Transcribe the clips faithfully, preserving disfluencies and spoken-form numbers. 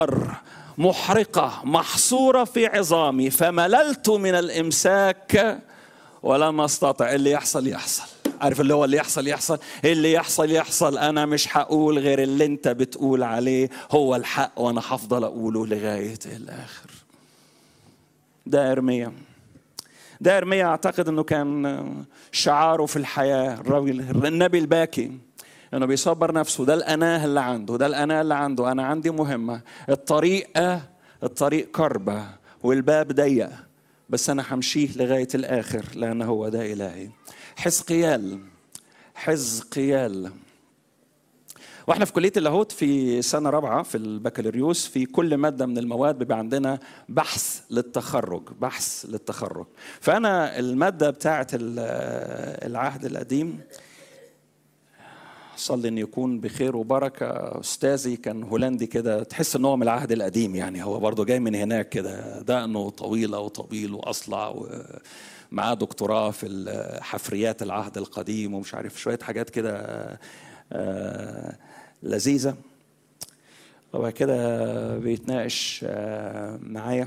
محرقة محصورة في عظامي، فمللت من الإمساك ولم أستطع. اللي يحصل يحصل. عارف اللي هو اللي يحصل يحصل اللي يحصل يحصل. أنا مش هقول غير اللي أنت بتقول عليه هو الحق، وأنا هفضل أقوله لغاية الآخر. ده إرميا. ده إرميا أعتقد أنه كان شعاره في الحياة، الراجل النبي الباكي، أنه بيصبر نفسه. ده الأناه اللي عنده، ده الأناه اللي عنده. أنا عندي مهمة، الطريق الطريق كربة والباب ضيق، بس أنا همشيه لغاية الآخر لأن هو ده إلهي. حزقيال. حزقيال واحنا في كلية اللاهوت في سنة رابعة في البكالوريوس، في كل مادة من المواد بيبقى عندنا بحث للتخرج، بحث للتخرج. فأنا المادة بتاعة العهد القديم، صلي ان يكون بخير وبركة، أستاذي كان هولندي كده، تحس ان هو من العهد القديم، يعني هو برضو جاي من هناك كده، دقنه طويلة وطويل وأصلع، ومعاه دكتوراه في حفريات العهد القديم ومش عارف شوية حاجات كده آه لذيذة. وبعد كده بيتناقش آه معايا.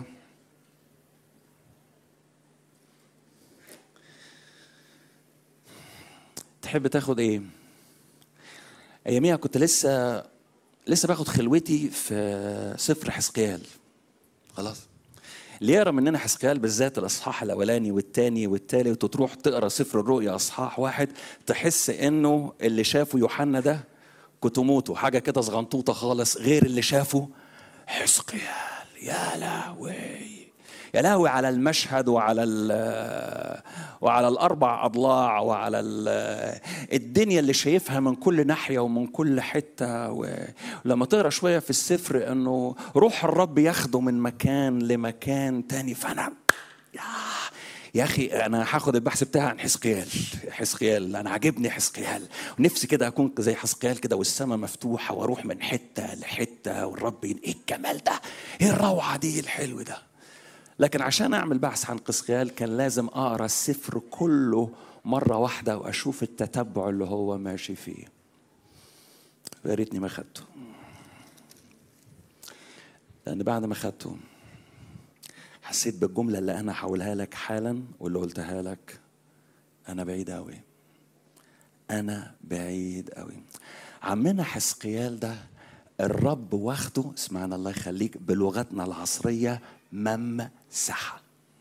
تحب تاخد ايه؟ اياميها كنت لسه لسه باخد خلوتي في سفر حزقيال. خلاص، اللي يقرا مننا حزقيال بالذات الاصحاح الاولاني والثاني والثالث، وتروح تقرا سفر الرؤيا اصحاح واحد، تحس انه اللي شافه يوحنا ده كتموته، حاجه كده صغنطوطه خالص، غير اللي شافه حزقيال. يا لهوي يا لهوي على المشهد، وعلى وعلى الاربع اضلاع، وعلى الدنيا اللي شايفها من كل ناحيه ومن كل حته. ولما تقرا شويه في السفر انه روح الرب ياخده من مكان لمكان تاني. فانا يا يا اخي انا هاخد البحث بتاعي عن حزقيال. حزقيال انا عاجبني حزقيال، ونفسي كده اكون زي حزقيال كده، والسماء مفتوحه واروح من حته لحته، والرب ايه الجمال ده، ايه الروعه دي، الحلو ده. لكن عشان أعمل بحث عن حزقيال كان لازم أقرأ السفر كله مرة واحدة وأشوف التتبع اللي هو ماشي فيه. يا ريتني ما خدته، لأن بعد ما خدته حسيت بالجملة اللي أنا هقولها لك حالا واللي قلتها لك، أنا بعيد أوي، أنا بعيد أوي. عمنا حزقيال ده الرب واخده، اسمعنا الله يخليك بلغتنا العصرية، ممسحة.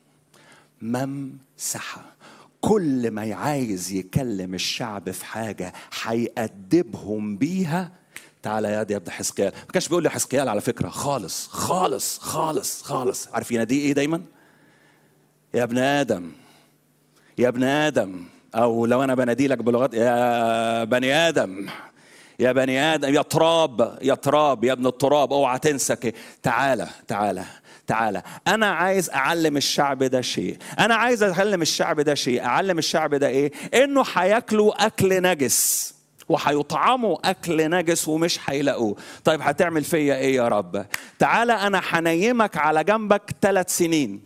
ممسحة. كل ما عايز يكلم الشعب في حاجة هيأدبهم بيها، تعالى يا دي يا ابن حزقيال. ما كانش بيقول لي حزقيال على فكرة خالص خالص خالص خالص. عارفين دي ايه دايما؟ يا ابن آدم، يا ابن آدم، او لو انا بنادي لك بلغات، يا بني آدم، يا بني آدم، يا تراب، يا تراب، يا ابن التراب، اوعى تنسى. تعالى تعالى تعالى، أنا عايز أعلم الشعب ده شيء، أنا عايز أعلم الشعب ده شيء. أعلم الشعب ده إيه؟ إنه هياكلوا أكل نجس وهيطعموا أكل نجس ومش هيلاقوه. طيب هتعمل فيا إيه يا رب؟ تعالى أنا هنيمك على جنبك ثلاث سنين.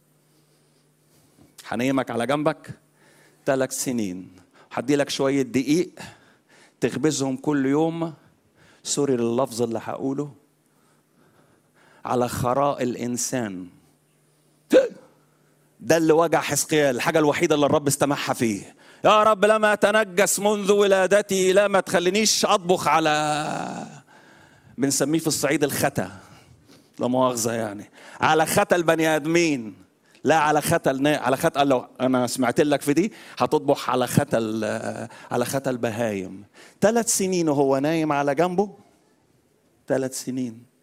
هنيمك على جنبك ثلاث سنين، هدي لك شوية دقيق تخبزهم كل يوم، سوري لللفظ اللي هقوله، على خراء الإنسان. ده اللي وجع حزقيال، الحاجة الوحيدة اللي الرب استمعها فيه. يا رب لما أتنجس منذ ولادتي، لا ما تخلينيش أطبخ على، بنسميه في الصعيد الختا، لا مؤاخذة يعني، على ختا البني آدمين، لا على ختا، على ختا. لو أنا سمعت لك في دي هتطبخ على ختا، على ختا البهايم. ثلاث سنين وهو نايم على جنبه، ثلاث سنين.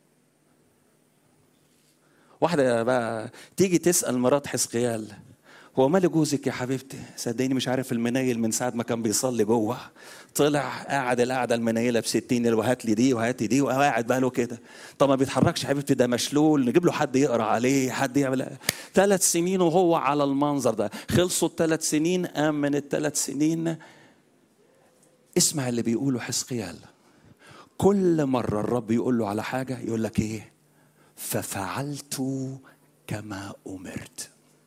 واحدة بقى تيجي تسأل مرات حزقيال، هو مال جوزك يا حبيبتي؟ صدقيني مش عارف، المنيل من ساعة ما كان بيصلي جوه طلع قاعد القعدة المنيلة بستين، وهات لي دي وهات لي دي، وقاعد بقى له كده. طب ما بيتحركش حبيبتي، ده مشلول، نجيب له حد يقرأ عليه، حد يعمل. ثلاث سنين وهو على المنظر ده. خلصوا الثلاث سنين، قام من الثلاث سنين. اسمع اللي بيقوله حزقيال. كل مرة الرب يقول له على حاجة يقول لك ايه؟ ففعلت كما أمرت.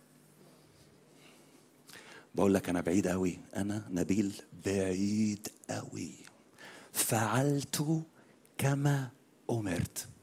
بقول لك أنا بعيد قوي، أنا نبيل بعيد قوي. فعلت كما أمرت.